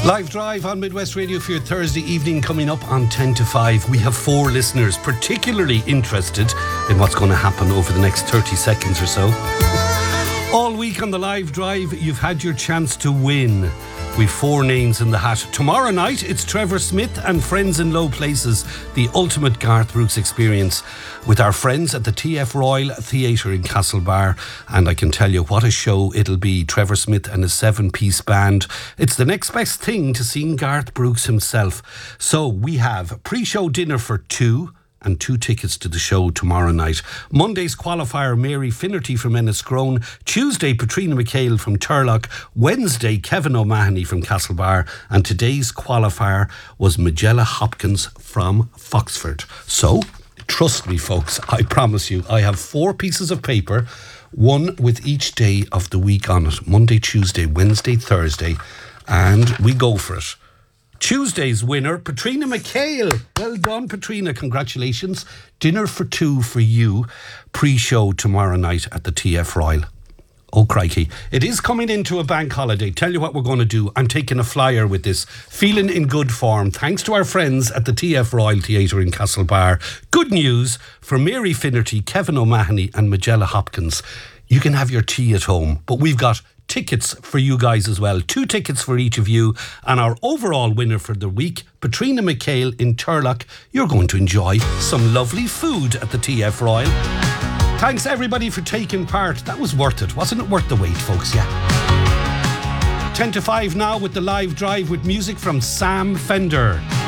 Live Drive on Midwest Radio for your Thursday evening coming up on 10 to 5. We have 4 listeners particularly interested in what's going to happen over the next 30 seconds or so. All week on the Live Drive, you've had your chance to win. We've 4 names in the hat. Tomorrow night, it's Trevor Smith and Friends in Low Places, the ultimate Garth Brooks experience with our friends at the TF Royal Theatre in Castlebar. And I can tell you what a show it'll be. Trevor Smith and his 7-piece band. It's the next best thing to seeing Garth Brooks himself. So we have pre-show dinner for 2 and 2 tickets to the show tomorrow night. Monday's qualifier, Mary Finnerty from Enniscrone. Tuesday, Patrina McHale from Turlock. Wednesday, Kevin O'Mahony from Castlebar. And today's qualifier was Majella Hopkins from Foxford. So, trust me folks, I promise you, I have 4 pieces of paper, one with each day of the week on it. Monday, Tuesday, Wednesday, Thursday. And we go for it. Tuesday's winner, Patrina McHale. Well done, Patrina. Congratulations. Dinner for 2 for you. Pre-show tomorrow night at the TF Royal. Oh, crikey. It is coming into a bank holiday. Tell you what we're going to do. I'm taking a flyer with this. Feeling in good form. Thanks to our friends at the TF Royal Theatre in Castlebar. Good news for Mary Finnerty, Kevin O'Mahony and Majella Hopkins. You can have your tea at home, but we've got tickets for you guys as well. 2 tickets for each of you. And our overall winner for the week, Patrina McHale in Turlock. You're going to enjoy some lovely food at the TF Royal. Thanks everybody for taking part. That was worth it. Wasn't it worth the wait, folks? Yeah. 10 to 5 now with the Live Drive with music from Sam Fender.